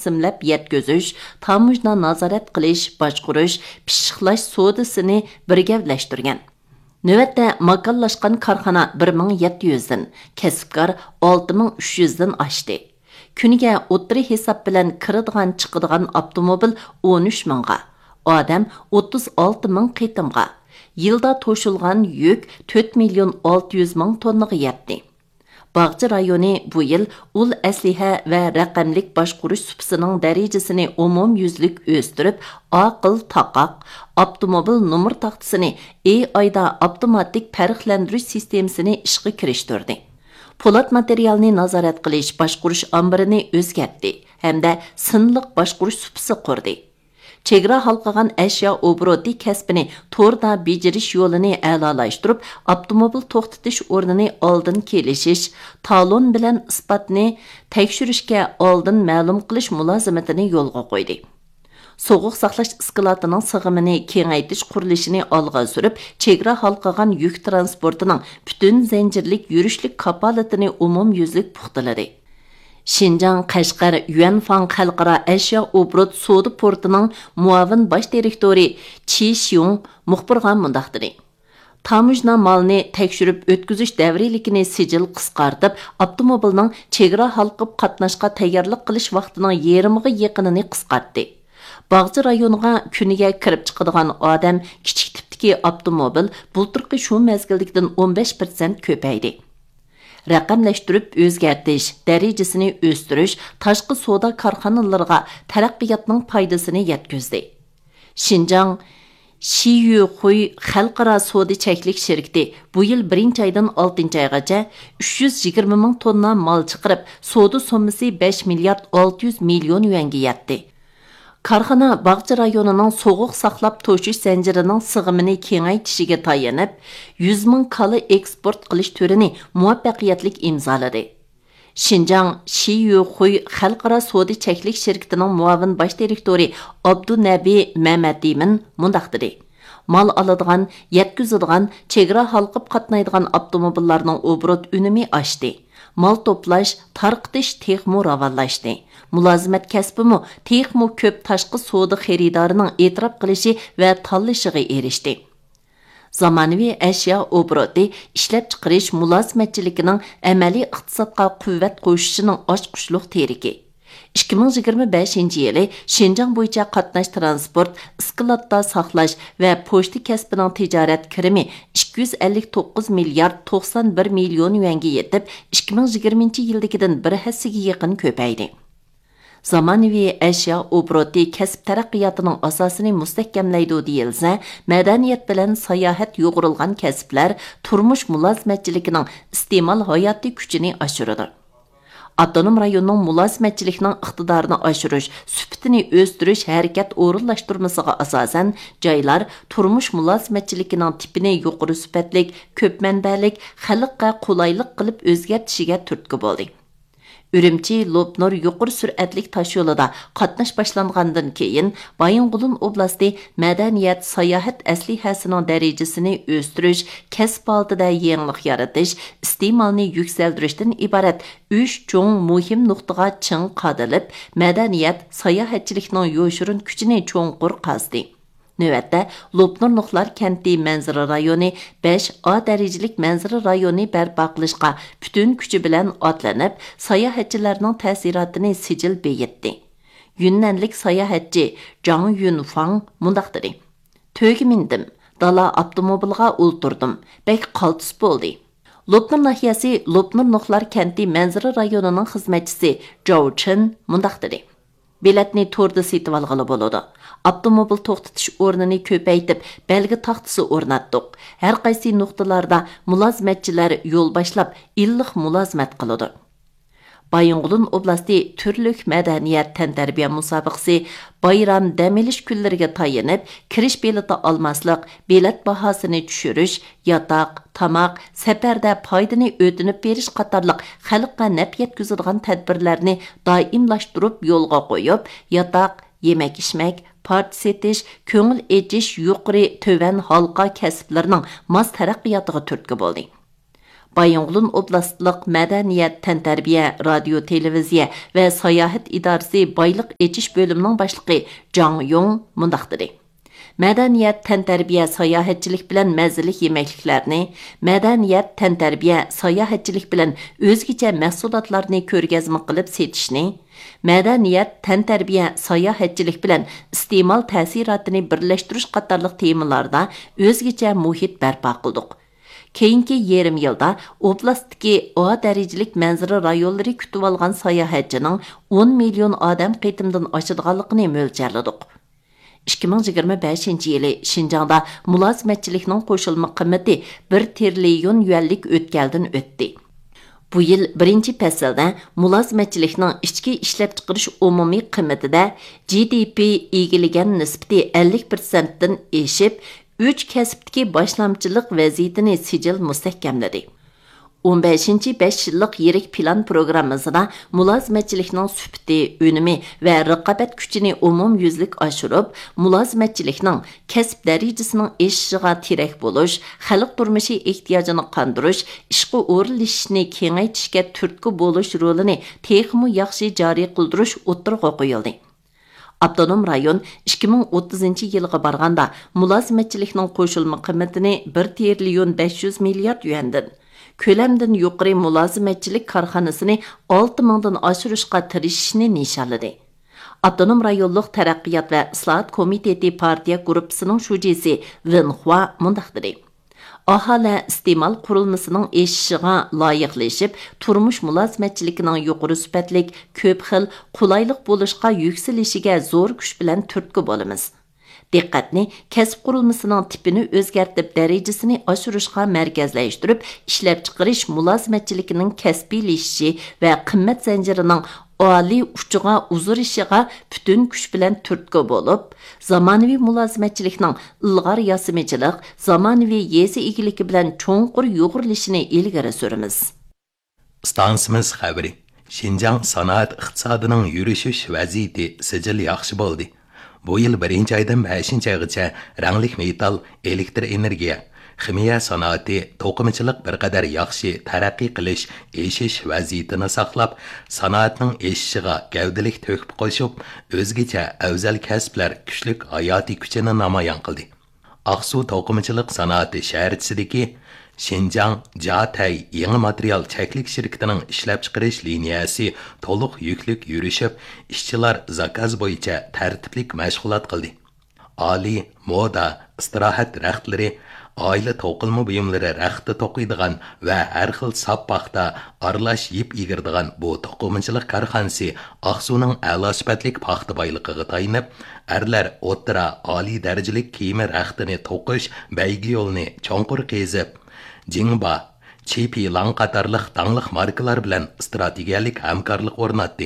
taqsimlab yetkazış, tamujna nazorat qilish, boshqarish, pishiqlash sodasini birgavlashtirgan. Növətdə makallaşqan karxana 1700-dən, kəsbkar 6300-dən aşdı. Күніге o'ttiri hesab bilan kiradigan chiqadigan avtomobil 13 mingga, odam 36 ming qitimga, yilda to'shilgan yuk 4 million 600 ming tonnaga yetdi. Bağcı rayoni bu yil ul asliha va raqamlik boshqarish supisining darajasini umumyuzlik o'stirib, aql taqaq avtomobil nomer taxtasini ayda avtomatik farqlantirish sistemasini ishga kirishtirdi. Polat materialni nazorat qilish boshqarish ambirini o'zgartdi hamda sinliq boshqarish supisi qurdi. Chegara halqagan ashyo obroti kasbini to'rda bejirish yo'lini a'lolashtirib, avtomobil to'xtatish o'rnini oldin kelishish, talon bilan isbotni tekshirishga oldin ma'lum qilish mulozimatini yo'lga qo'ydi. Soğuq saqlash iskilatining sig'imini kengaytirish qurilishini olg'a surib, chegara halqagan yuk transportining butun zanjirlik yurishlik kapolatini umumyuzlik puxtaladi. Şinjan Qashqar Yuanfang xalqaro ashyo obrot soda portining muavin bosh direktori Chi Xiong muxbirga mundaq dedi. Tamujna malni tekshirib o'tkazish davriligini sijil qisqartib, avtomobilning chegara halqib qatnashga tayyorlik qilish vaqtining yarimiga yaqinini qisqartdi. Bağcı rayoniga kuniga kirib chiqadigan odam kichik tipdagi avtomobil bulturqi shu mezgillikdan 15% ko'paydi. Raqamlashtirib o'zgartirish, darajasini o'stirish tashqi savdo korxonalariga taraqqiyotning foydasini yetkazdi. Xinjiang Shiyuxuy xalqaro savdo cheklik shirkati bu yil 1-oydan 6-oygacha 320 ming tonna mal chiqarib, savdo summasi 5 milliard 600 million yuanga yetdi. Karxana Bağcı rayonining soğuq saqlab to'shish zanjirining sig'imini kengaytishiga tayanib, 100 ming kali eksport qilish turini muvaffaqiyatli imzoladi. Xinjiang Shiyuxuy xalqaro savdo cheklik shirkatining muavin bosh direktori Abdunabi Mamadimin mundaq dedi. Mal aladigan, yetkazadigan, chegara halqib qatnaydigan avtomobillarning obrot unumi oshdi. Mal to'plash, tarqitish texmo ravonlashdi. Mulozimat kasbimi texmo ko'p tashqi savdo xaridorining e'tirof qilishi va tanlashiga erishdi. Zamonaviy ashyo obroti ishlab chiqarish mulozimatchiligining amaliy iqtisodga quvvat qo'shishining ochqushliq teriki. 2025-yili Xinjiang bo'yicha qatnash transport, iskilotda saqlash va pochta kasbining tijorat kirimi 259 milliard 91 million yuanga yetib, 2020-yildagidan bir hassiga yaqin ko'paydi. Zamonaviy ashyo obroti kasb taraqqiyotining asosini mustahkamlaydi deyilsa, madaniyat bilan sayohat yo'g'rilgan kasblar turmush mulozimatchiligining iste'mol hayotiy kuchini oshiradi. Avtonom rayonning mulozimatchilikning iqtidorini oshirish, sifatini o'stirish harakat o'rinlashtirmasiga asosan joylar turmush mulozimatchiligining tipini yuqori sifatlik, ko'p manbalik, xalqqa qulaylik qilib o'zgartishiga turtki bo'ldi. Ürümçi Lopnor yuqori sur'atlik tosh yo'lida qatnash boshlangandan keyin Baying'ulun oblasti madaniyat sayohat aslihasining darajasini o'stirish, kasb oldida yangilik yaratish, iste'molni yuksaltirishdan iborat 3 cho'ng muhim nuqtaga ching qadilib, madaniyat sayohatchilikning yo'shirin kuchini cho'nqur qazdi. Növətdə Lopnur Nuqlar kenti manzara rayoni 5A darajalik manzara rayoni bərpa qilishqa bütün kuchi bilan otlanib, sayohatchilarning ta'sirotini sijil beyitdi. Yunnanlik sayohatchi Zhang Yunfang mundaq dedi. To'yga mindim, dala avtomobilga o'ltirdim, bek qaltis bo'ldi. Lopnur nahiyasi Lopnur Nuqlar kenti manzara rayonining xizmatchisi Zhao Chen mundaq dedi. Biletni to'rda setib olg'ili bo'ladi. Avtomobil to'xtatish o'rnini ko'paytib, belgi taxtasi o'rnatdik. Har qaysi nuqtalarda mulozimatchilar yo'l boshlab, illiq mulozimat qiladi. Baying'ulun oblasti turlik madaniyat tantarbiya musobaqasi bayram dam olish kunlariga tayinib, kirish bileti olmaslik, bilet bahosini tushirish, yotoq, tamoq, safarda foydani o'tinib berish qatorliq xalqqa naf yetkazadigan tadbirlarni doimlashtirib yo'lga qo'yib, yotoq, yemak-ichmak, part setish, ko'ngil echish yuqori tövan halqa kasblarining mas taraqqiyotiga turtki bo'ldi. Bayonğulun Oblastlık Madaniyat, Tantarbiya, Radio, Televiziya ve Sayahat İdaresi Baylık Eçiş Bölümünün başlığı Zhang Yong mundaq dedi. Madaniyat, tantarbiya, sayohatchilik bilan mazzilik yemekliklarni, madaniyat, tantarbiya, sayohatchilik bilan o'zgacha mahsulotlarni ko'rgazma qilib setishni, madaniyat, tantarbiya, sayohatchilik bilan iste'mol ta'sirotini birlashtirish qatorliq temalarda o'zgacha muhit barpo qildik. Keyingi yarim yilda oblastdagi A darajalik manzara rayonlari kutib olgan sayohatchining 10 million odam qitimdan oshadiganligini mo'ljalladik. 2025 yılı Şinjan'da mulazimetçilikning qo'shilma qiymati 1 trillion yuanlik o'tkaldan o'tdi. Bu yil birinchi faslda mulazimetçilikning ichki ishlab chiqarish umumiy qiymatida GDP egillagan nisbati 50% dan eshib, 3 kasbdagi boshlamchilik vaziyatini sijil mustahkamladi. 15. 5 yıllık yirik plan programmasida mulazimetçilikning sübti, önemi ve raqobat kuchini umum yüzlük aşırıp, mulazimetçilikning kasb darajasining eshishiga terak bo'lish, xalq turmushi ehtiyojini qandirish, ishga o'rinlashishni kengaytirishga turtki bo'lish rolini texmi yaxshi joriy qildirish o'tirg'a qo'yildi. Abdonum rayon 2030 yılga barganda mulazimetçilikning qo'shilma qiymatini 1 trillion 500 milliard yuandan, ko'lamdan yuqori mulazimetçilik korxonasini 6 mingdan oshirishga tirishishni nishonladi. Abdonum rayonluq taraqqiyot va islohot komiteti partiya gruppasining shujisi Wen Hua mundaq dedi. Aholi iste'mol qurilmasining eshishiga loyiqlashib, turmush mulazimetçiligining yuqori sifatlik, ko'p xil, qulaylik bo'lishga yuksalishiga zo'r kuch bilan turtki bo'lamiz. Diqqatni kasb qurilmasining tipini o'zgartib, darajasini oshirishga markazlashtirib, ishlab chiqarish mulazimetçiligining kasbiylashishi va qimmat zanjirining oliy uchiga uzurishiga butun kuch bilan turtki bo'lib, zamonaviy mulazimetçilikning ilg'or yasimichilik, zamonaviy yezi egiligi bilan cho'nqur yo'g'rilishini ilgari suramiz. Stansimiz xabari. Şinjan sanoat iqtisodining yurishish vaziyati sijil yaxshi bo'ldi. Bu yil 1 aydan 5 aygacha ranglik metal, elektr energiya, ximiya sanoati, to'qimachilik bir qadar yaxshi taraqqiy qilish, eshish vaziyatini saqlab, sanoatning eshishiga gavdalik to'kib qo'shib, o'zgacha afzal kasblar kuchlik hayotiy kuchini namoyon qildi. Aqsu to'qimachilik sanoati shaharchasidagi Şinjan Jatay yangi material cheklik shirkatining ishlab chiqarish liniyasi to'liq yuklik yurishib, ishchilar zakaz bo'yicha tartiblik mashg'ulot qildi. Oliy moda, istirohat raxtlari, oila to'qilma buyumlari raxti to'qiydigan va har xil sap paxta aralash yip egirdigan bu to'qimachilik korxonasi Aqsuning a'lo sifatlik paxta boyligiga tayinib, erlar o'ttira oliy darajalik kiyim raxtini to'qish baygi yo'lini cho'nqur qezib, Jingba, Chipi Lang qatorliq dangliq markalar bilan strategiyalik hamkorlik o'rnatdi.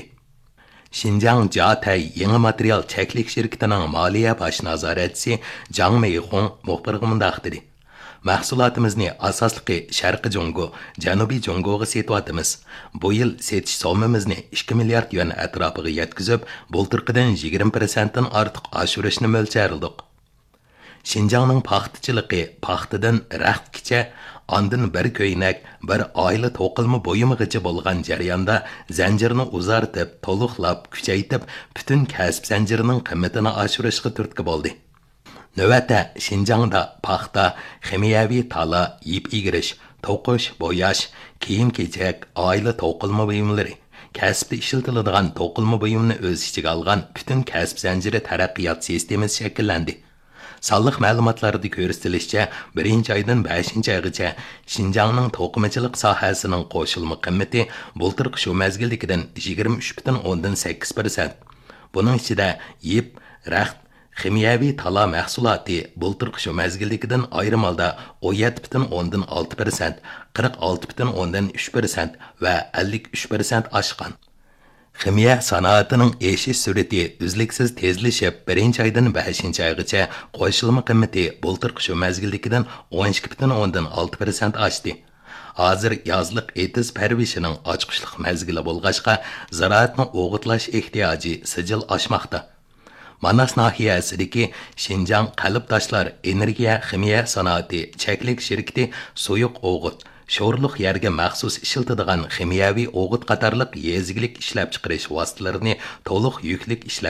Şinjan Jatay yangi material cheklik shirkatining moliya bosh nazoratchisi Jang Meihong muxbirga mundaq dedi. Mahsulotimizni asosliqi Sharqi Jongo, Janubiy Jongoga setyapmiz. Bu yil setish somimizni 2 milliard yuan atrofiga yetkazib, bultirqidan 20% dan ortiq oshirishni mo'ljaldik. Şinjanning paxtachilig'i paxtadan raxtgacha, ondan bir ko'ynak, bir oila to'qilma bo'yimigacha bo'lgan jarayonda zanjirni uzartib, to'liqlab, kuchaytib, butun kasb zanjirining qiymatini oshirishga turtki bo'ldi. Navbatda Şinjanda paxta, ximiyaviy tala, yip egirish, to'qish, bo'yash, kiyim-kechak, oila to'qilma buyumlari, kasbda ishlatiladigan to'qilma buyumni o'z ichiga olgan butun kasb zanjiri taraqqiyot sistemasi shakllandi. Sonliq ma'lumotlarda ko'rsatilishicha, 1 aydan 5 aygacha Şinjanning to'qimachilik sohasining qo'shilma qiymati bultirq shu mazgildagidan 23.8%. Buning ichida yip, raxt, ximiyaviy tala mahsuloti bultirq shu mazgildagidan ayrim holda 17.6%, 46.3% va 53% oshgan. Ximiya sanoatining eshish sur'ati uzluksiz tezlashib, 1 aydan 5 aygacha qo'shilma qiymati bultirq shu mazgildagidan 12.6% oshdi. Hozir yozliq etiz parvishining ochqishliq mazgili bo'lg'achqa, ziraatni o'g'itlash ehtiyoji sijil oshmoqda. Manas nahiyasidagi Şinjan qalb tashlar energiya ximiya sanoati cheklik shirkati suyuq o'g'it, sho'rliq yerga maxsus ishiltadigan ximiyaviy o'g'it qatorliq yezgilik ishlab chiqarish vositalarini to'liq yuklik ishlab